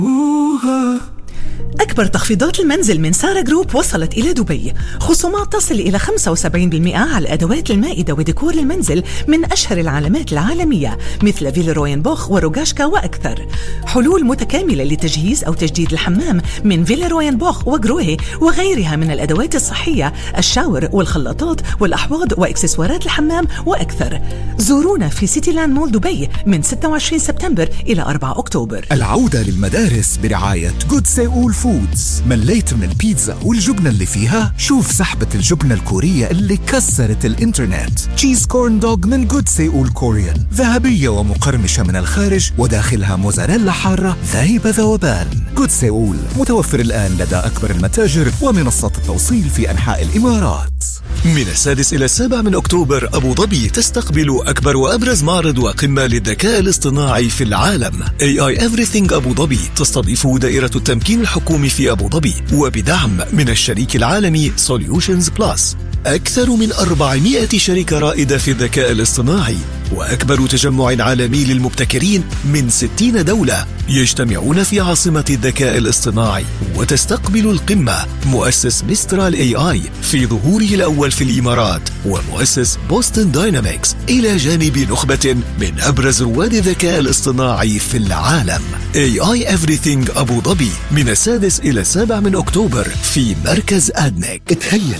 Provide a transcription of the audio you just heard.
أكبر تخفيضات المنزل من سارة جروب وصلت إلى دبي. خصومات تصل إلى 75% على أدوات المائدة وديكور المنزل من أشهر العلامات العالمية مثل فيلروينبوخ وروغاشكا وأكثر. حلول متكاملة لتجهيز أو تجديد الحمام من فيلروينبوخ وجروهي وغيرها من الأدوات الصحية، الشاور والخلاطات والأحواض وإكسسوارات الحمام وأكثر. زورونا في سيتي لاند مول دبي من 26 سبتمبر إلى 4 أكتوبر. العودة للمدارس برعاية جود سيول فودز. مليت من البيتزا والجبنة اللي فيها؟ شوف سحبة الجبنة الكورية اللي كسرت الانترنت. تشيز كورن دوغ من جود سيول كوريان، ذهبية ومقرمشة من الخارج وداخلها موزاريلا حارة ذايبة ذوبان. جود سيول متوفر الآن لدى أكبر المتاجر ومنصات التوصيل في أنحاء الإمارات. من 6 إلى 7 من أكتوبر أبو ظبي تستقبل أكبر وأبرز معرض وقمة للذكاء الاصطناعي في العالم. AI Everything أبو ظبي تستضيف دائرة التمكين الحكومي في أبو ظبي وبدعم من الشريك العالمي Solutions Plus. أكثر من 400 شركة رائدة في الذكاء الاصطناعي وأكبر تجمع عالمي للمبتكرين من 60 دولة يجتمعون في عاصمة الذكاء الاصطناعي. وتستقبل القمة مؤسس ميسترال AI في ظهوره الأول في الإمارات ومؤسس بوستن داينامكس إلى جانب نخبة من أبرز رواد الذكاء الاصطناعي في العالم. AI Everything أبو ظبي من 6 إلى 7 من أكتوبر في مركز أدنك. تخيل